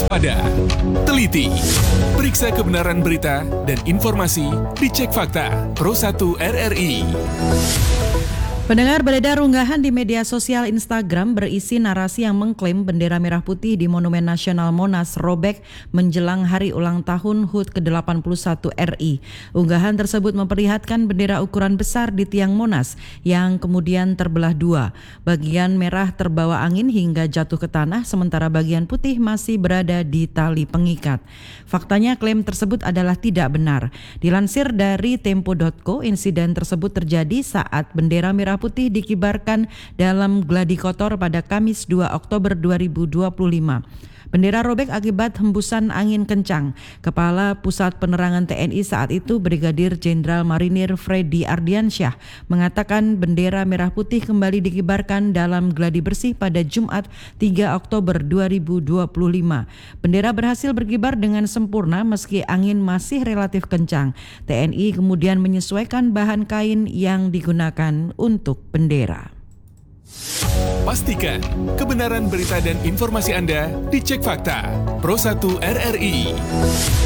Waspada, teliti, periksa kebenaran berita dan informasi, dicek fakta. Pro1 RRI. Pendengar, beredar unggahan di media sosial Instagram berisi narasi yang mengklaim bendera merah putih di Monumen Nasional Monas robek menjelang hari ulang tahun HUT ke-81 RI. Unggahan tersebut memperlihatkan bendera ukuran besar di tiang Monas yang kemudian terbelah dua. Bagian merah terbawa angin hingga jatuh ke tanah, sementara bagian putih masih berada di tali pengikat. Faktanya klaim tersebut adalah tidak benar. Dilansir dari Tempo.co, insiden tersebut terjadi saat bendera merah putih dikibarkan dalam gladi kotor pada Kamis 2 Oktober 2025. Bendera robek akibat hembusan angin kencang. Kepala Pusat Penerangan TNI saat itu, Brigadir Jenderal Marinir Freddy Ardiansyah, mengatakan bendera merah putih kembali dikibarkan dalam gladi bersih pada Jumat 3 Oktober 2025. Bendera berhasil berkibar dengan sempurna meski angin masih relatif kencang. TNI kemudian menyesuaikan bahan kain yang digunakan untuk bendera. Pastikan kebenaran berita dan informasi Anda dicek fakta. Pro1 RRI.